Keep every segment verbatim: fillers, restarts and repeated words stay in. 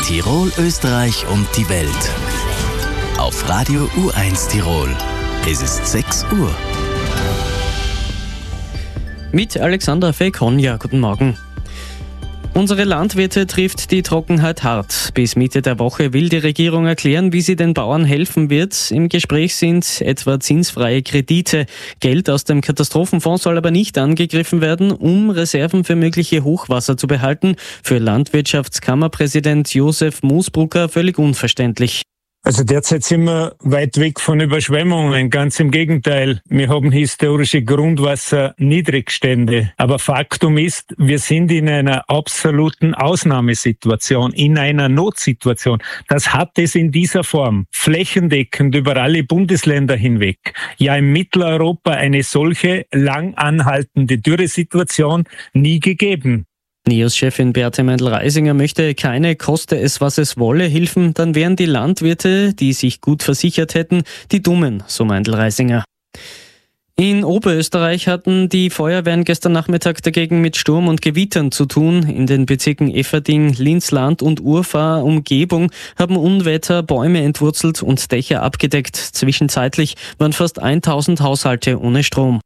Tirol, Österreich und die Welt. Auf Radio U eins Tirol. Es ist sechs Uhr. Mit Alexander Fekonja, guten Morgen. Unsere Landwirte trifft die Trockenheit hart. Bis Mitte der Woche will die Regierung erklären, wie sie den Bauern helfen wird. Im Gespräch sind etwa zinsfreie Kredite. Geld aus dem Katastrophenfonds soll aber nicht angegriffen werden, um Reserven für mögliche Hochwasser zu behalten. Für Landwirtschaftskammerpräsident Josef Moosbrucker völlig unverständlich. Also derzeit sind wir weit weg von Überschwemmungen, ganz im Gegenteil. Wir haben historische Grundwasserniedrigstände. Aber Faktum ist, wir sind in einer absoluten Ausnahmesituation, in einer Notsituation. Das hat es in dieser Form flächendeckend über alle Bundesländer hinweg, ja in Mitteleuropa eine solche lang anhaltende Dürresituation nie gegeben. N I O S-Chefin Beate Meindl-Reisinger möchte keine koste es, was es wolle Hilfen, dann wären die Landwirte, die sich gut versichert hätten, die Dummen, so Meindl-Reisinger. In Oberösterreich hatten die Feuerwehren gestern Nachmittag dagegen mit Sturm und Gewittern zu tun. In den Bezirken Efferding, Linzland und Urfahr Umgebung haben Unwetter Bäume entwurzelt und Dächer abgedeckt. Zwischenzeitlich waren fast tausend Haushalte ohne Strom.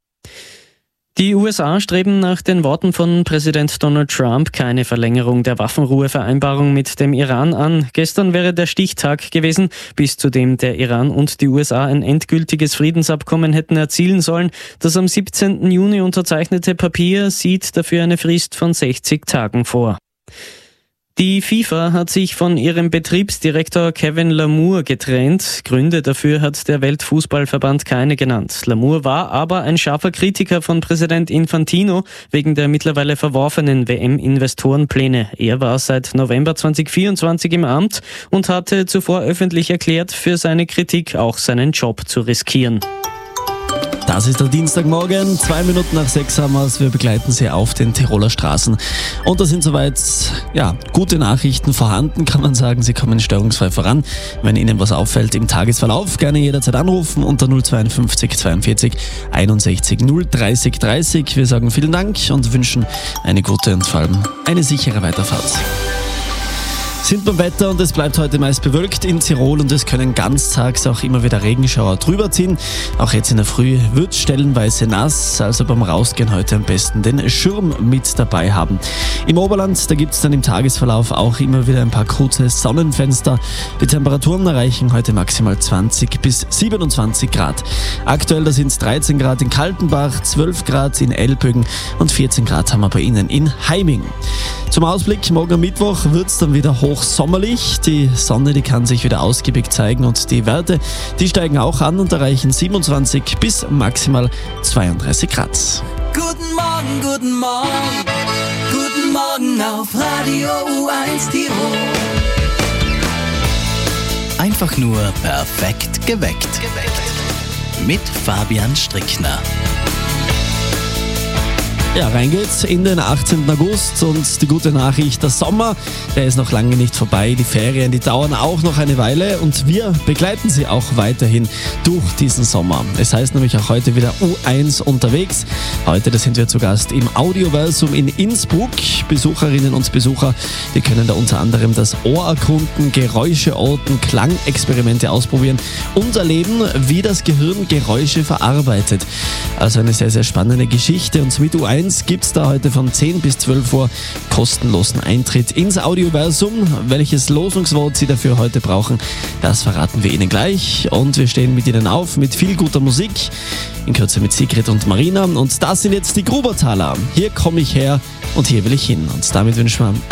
Die U S A streben nach den Worten von Präsident Donald Trump keine Verlängerung der Waffenruhevereinbarung mit dem Iran an. Gestern wäre der Stichtag gewesen, bis zu dem der Iran und die U S A ein endgültiges Friedensabkommen hätten erzielen sollen. Das am siebzehnten Juni unterzeichnete Papier sieht dafür eine Frist von sechzig Tagen vor. Die FIFA hat sich von ihrem Betriebsdirektor Kevin Lamour getrennt. Gründe dafür hat der Weltfußballverband keine genannt. Lamour war aber ein scharfer Kritiker von Präsident Infantino wegen der mittlerweile verworfenen W M-Investorenpläne. Er war seit November zweitausendvierundzwanzig im Amt und hatte zuvor öffentlich erklärt, für seine Kritik auch seinen Job zu riskieren. Das ist der Dienstagmorgen, zwei Minuten nach sechs haben wir es. Wir begleiten Sie auf den Tiroler Straßen. Und da sind soweit, ja, gute Nachrichten vorhanden, kann man sagen. Sie kommen störungsfrei voran. Wenn Ihnen was auffällt im Tagesverlauf, gerne jederzeit anrufen unter null zweiundfünfzig zweiundvierzig einundsechzig null dreißig dreißig. Wir sagen vielen Dank und wünschen eine gute und vor allem eine sichere Weiterfahrt. Sind beim Wetter und es bleibt heute meist bewölkt in Tirol und es können ganztags auch immer wieder Regenschauer drüber ziehen. Auch jetzt in der Früh wird stellenweise nass, also beim Rausgehen heute am besten den Schirm mit dabei haben. Im Oberland, da gibt es dann im Tagesverlauf auch immer wieder ein paar kurze Sonnenfenster. Die Temperaturen erreichen heute maximal zwanzig bis siebenundzwanzig Grad. Aktuell, da sind es dreizehn Grad in Kaltenbach, zwölf Grad in Elbögen und vierzehn Grad haben wir bei Ihnen in Heiming. Zum Ausblick, morgen am Mittwoch wird es dann wieder hochsommerlich. Die Sonne, die kann sich wieder ausgiebig zeigen und die Werte, die steigen auch an und erreichen siebenundzwanzig bis maximal zweiunddreißig Grad. Guten Morgen, guten Morgen, guten Morgen auf Radio U eins Tirol. Einfach nur perfekt geweckt. geweckt. Mit Fabian Strickner. Ja, rein geht's in den achtzehnten August und die gute Nachricht, der Sommer, der ist noch lange nicht vorbei. Die Ferien, die dauern auch noch eine Weile und wir begleiten Sie auch weiterhin durch diesen Sommer. Es heißt nämlich auch heute wieder U eins unterwegs. Heute, da sind wir zu Gast im Audioversum in Innsbruck. Besucherinnen und Besucher, die können da unter anderem das Ohr erkunden, Geräusche orten, Klangexperimente ausprobieren und erleben, wie das Gehirn Geräusche verarbeitet. Also eine sehr, sehr spannende Geschichte und mit U eins gibt es da heute von zehn bis zwölf Uhr kostenlosen Eintritt ins Audioversum. Welches Losungswort Sie dafür heute brauchen, das verraten wir Ihnen gleich. Und wir stehen mit Ihnen auf mit viel guter Musik. In Kürze mit Sigrid und Marina. Und das sind jetzt die Grubertaler. Hier komme ich her und hier will ich hin. Und damit wünschen wir